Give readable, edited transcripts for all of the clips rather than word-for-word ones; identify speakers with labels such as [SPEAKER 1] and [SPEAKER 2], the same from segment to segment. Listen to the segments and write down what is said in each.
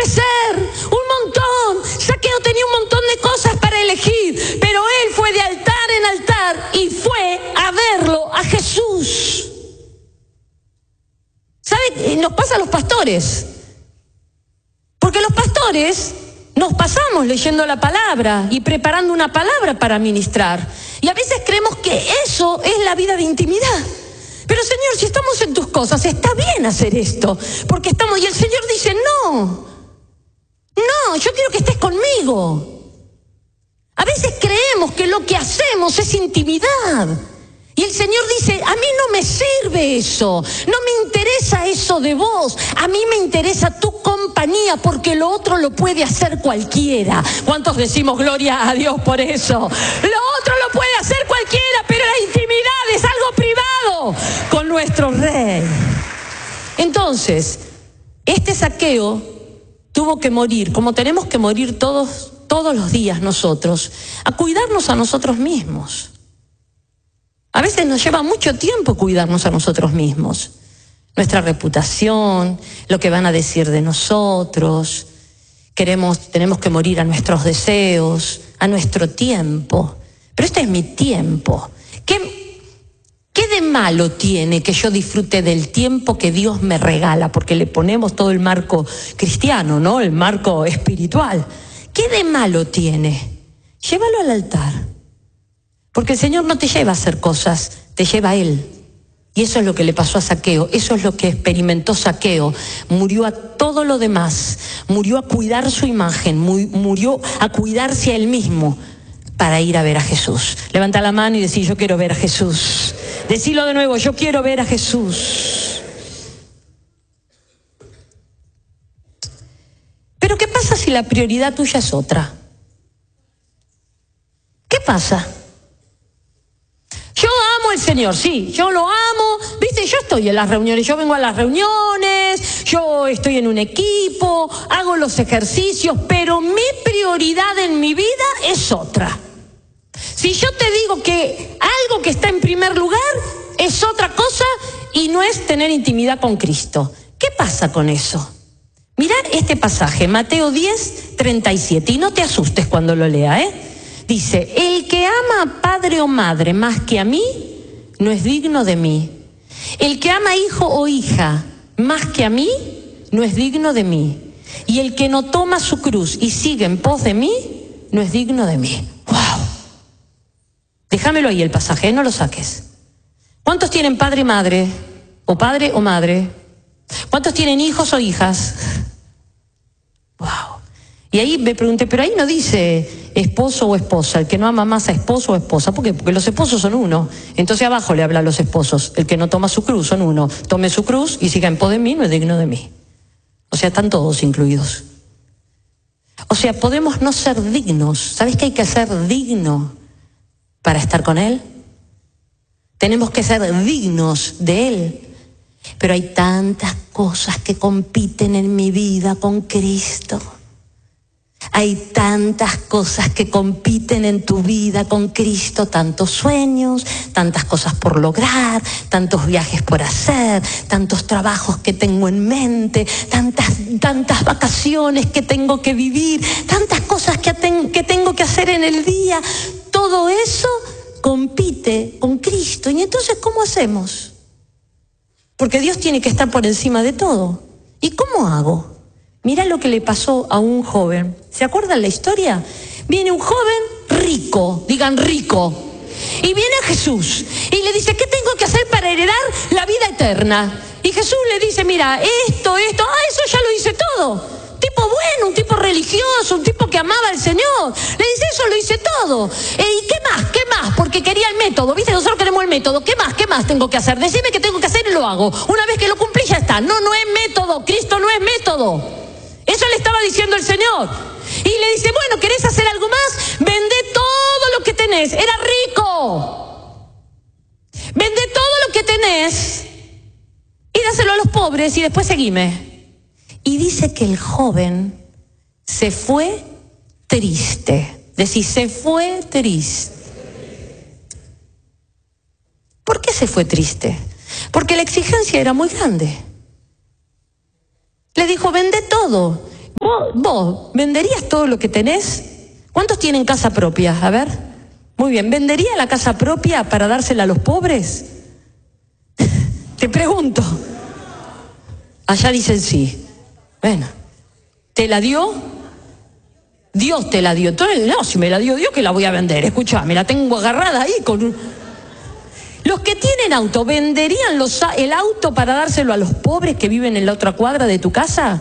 [SPEAKER 1] ofrecer un montón. Saqueo tenía un montón de cosas para elegir, pero él fue de altar en altar y fue a verlo a Jesús. ¿Sabe? Nos pasa a los pastores. Porque los pastores nos pasamos leyendo la palabra y preparando una palabra para ministrar. Y a veces creemos que eso es la vida de intimidad. Pero Señor, si estamos en tus cosas, está bien hacer esto. Porque estamos, y el Señor dice, no, yo quiero que estés conmigo. A veces creemos que lo que hacemos es intimidad. Y el Señor dice, a mí no me sirve eso, no me interesa eso de vos, a mí me interesa tu compañía, porque lo otro lo puede hacer cualquiera. ¿Cuántos decimos gloria a Dios por eso? Lo otro lo puede hacer cualquiera, pero la intimidad es algo privado con nuestro Rey. Entonces, este Zaqueo tuvo que morir, como tenemos que morir todos los días nosotros, a cuidarnos a nosotros mismos. A veces nos lleva mucho tiempo cuidarnos a nosotros mismos. Nuestra reputación, lo que van a decir de nosotros. Tenemos que morir a nuestros deseos, a nuestro tiempo. Pero este es mi tiempo. ¿Qué de malo tiene que yo disfrute del tiempo que Dios me regala? Porque le ponemos todo el marco cristiano, ¿no? El marco espiritual. ¿Qué de malo tiene? Llévalo al altar. Porque el Señor no te lleva a hacer cosas, te lleva a Él. Y eso es lo que le pasó a Zaqueo, eso es lo que experimentó Zaqueo. Murió a todo lo demás, murió a cuidar su imagen, murió a cuidarse a él mismo para ir a ver a Jesús. Levanta la mano y decí, yo quiero ver a Jesús. Decilo de nuevo, yo quiero ver a Jesús. Pero ¿qué pasa si la prioridad tuya es otra? ¿Qué pasa? Yo amo al Señor, sí, yo lo amo, viste, yo estoy en las reuniones, yo vengo a las reuniones, yo estoy en un equipo, hago los ejercicios, pero mi prioridad en mi vida es otra. Si yo te digo que algo que está en primer lugar es otra cosa y no es tener intimidad con Cristo, ¿qué pasa con eso? Mirad este pasaje, Mateo 10, 37, y no te asustes cuando lo lea, Dice, el que ama a padre o madre más que a mí, no es digno de mí. El que ama hijo o hija más que a mí, no es digno de mí. Y el que no toma su cruz y sigue en pos de mí, no es digno de mí. ¡Wow! Déjamelo ahí el pasaje, no lo saques. ¿Cuántos tienen padre y madre? ¿O padre o madre? ¿Cuántos tienen hijos o hijas? ¡Wow! Y ahí me pregunté, pero ahí no dice esposo o esposa, el que no ama más a esposo o esposa. ¿Por qué? Porque los esposos son uno. Entonces abajo le habla a los esposos, el que no toma su cruz son uno. Tome su cruz y siga en pos de mí, no es digno de mí. O sea, están todos incluidos. O sea, podemos no ser dignos. ¿Sabes qué hay que ser digno para estar con Él? Tenemos que ser dignos de Él. Pero hay tantas cosas que compiten en mi vida con Cristo. Hay tantas cosas que compiten en tu vida con Cristo, tantos sueños, tantas cosas por lograr, tantos viajes por hacer, tantos trabajos que tengo en mente, tantas vacaciones que tengo que vivir, tantas cosas que tengo que hacer en el día. Todo eso compite con Cristo. ¿Y entonces cómo hacemos? Porque Dios tiene que estar por encima de todo. ¿Y cómo hago? Mira lo que le pasó a un joven. ¿Se acuerdan la historia? Viene un joven rico, digan rico, y viene a Jesús y le dice, ¿qué tengo que hacer para heredar la vida eterna? Y Jesús le dice, mira, esto, eso ya lo hice todo. Tipo bueno, un tipo religioso, un tipo que amaba al Señor. Le dice, eso lo hice todo. ¿Y qué más? ¿Qué más? Porque quería el método. ¿Viste? Nosotros queremos el método. ¿Qué más? ¿Qué más tengo que hacer? Decime qué tengo que hacer y lo hago. Una vez que lo cumplí ya está. No es método. Cristo no es método. Eso le estaba diciendo el Señor. Y le dice, bueno, ¿querés hacer algo más? Vende todo lo que tenés. Era rico. Vende todo lo que tenés y dáselo a los pobres y después seguime. Y dice que el joven se fue triste. Decís, se fue triste. ¿Por qué se fue triste? Porque la exigencia era muy grande. Le dijo, vende todo. Vos vos, ¿venderías todo lo que tenés? ¿Cuántos tienen casa propia? A ver. Muy bien, ¿vendería la casa propia para dársela a los pobres? Te pregunto. Allá dicen sí. Bueno, ¿te la dio? Dios te la dio. Entonces, no, si me la dio Dios, que la voy a vender. Escuchame, la tengo agarrada ahí con un... Los que tienen auto, ¿venderían el auto para dárselo a los pobres que viven en la otra cuadra de tu casa?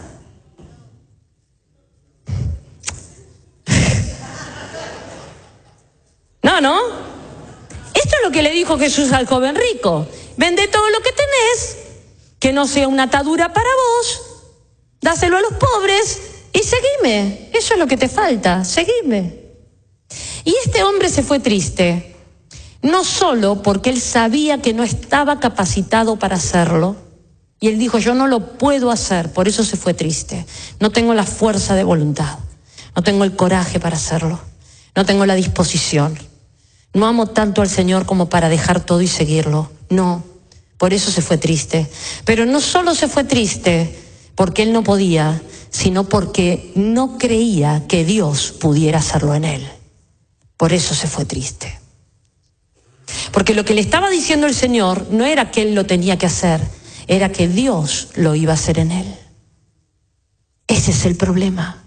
[SPEAKER 1] No. Esto es lo que le dijo Jesús al joven rico. Vende todo lo que tenés, que no sea una atadura para vos, dáselo a los pobres y seguime. Eso es lo que te falta, seguime. Y este hombre se fue triste, no solo porque él sabía que no estaba capacitado para hacerlo, y él dijo, yo no lo puedo hacer, por eso se fue triste. No tengo la fuerza de voluntad, no tengo el coraje para hacerlo, no tengo la disposición. No amo tanto al Señor como para dejar todo y seguirlo. No, por eso se fue triste. Pero no solo se fue triste porque él no podía, sino porque no creía que Dios pudiera hacerlo en él. Por eso se fue triste. Porque lo que le estaba diciendo el Señor no era que él lo tenía que hacer, era que Dios lo iba a hacer en él. Ese es el problema.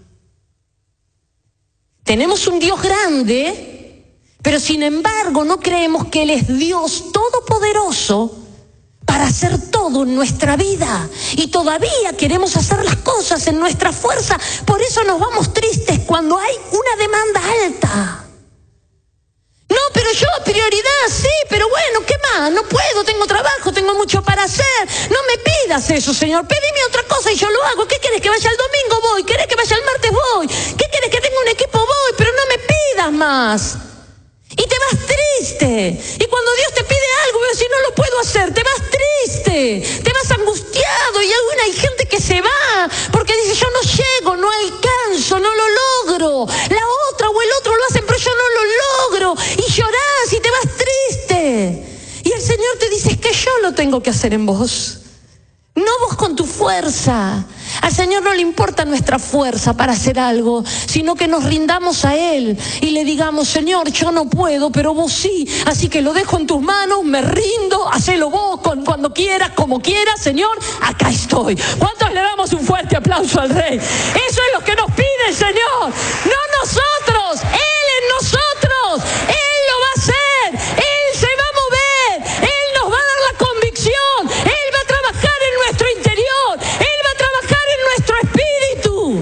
[SPEAKER 1] Tenemos un Dios grande, pero sin embargo no creemos que Él es Dios todopoderoso para hacer todo en nuestra vida. Y todavía queremos hacer las cosas en nuestra fuerza. Por eso nos vamos tristes cuando hay una demanda alta. No, pero yo prioridad, sí, pero bueno, ¿qué más? No puedo, tengo trabajo, tengo mucho para hacer. No me pidas eso, Señor, pedime otra cosa y yo lo hago. ¿Qué quieres? Que vaya el domingo, voy. ¿Querés que vaya el martes, voy? ¿Qué quieres? Que tenga un equipo, voy, pero no me pidas más. Y te vas triste. Y cuando Dios te pide algo, vas a decir, no lo puedo hacer, te vas triste, te vas angustiado. Y hay gente que se va porque dice, yo no llego, no alcanzo, no lo logro. La otra o el otro lo hacen, pero yo no lo logro. Y llorás y te vas triste. Y el Señor te dice, es que yo lo tengo que hacer en vos. No vos con tu fuerza. Al Señor no le importa nuestra fuerza para hacer algo, sino que nos rindamos a Él y le digamos, Señor, yo no puedo, pero vos sí. Así que lo dejo en tus manos, me rindo, hacelo vos cuando quieras, como quieras, Señor, acá estoy. ¿Cuántos le damos un fuerte aplauso al Rey? Eso es lo que nos pide el Señor, no nosotros, Él en nosotros, Él lo va a hacer, Él se va a mover, Él nos va a dar la convicción, Él va a trabajar en nuestro interior, Él va a trabajar en nuestro espíritu.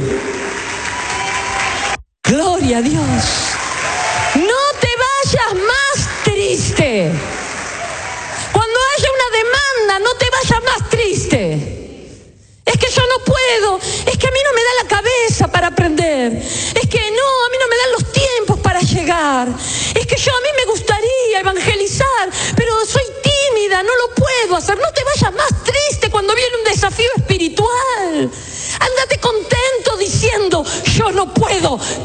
[SPEAKER 1] Gloria a Dios. No te vayas más triste. Cuando haya una demanda, no te vayas más triste. Es que yo no puedo, es que a mí no me da la cabeza para aprender, es que no, a mí no me dan los tiempos para llegar, es que a mí me gustaría evangelizar, pero soy tímida, no lo puedo hacer. No te vayas más triste cuando viene un desafío espiritual. Ándate contento diciendo, yo no puedo,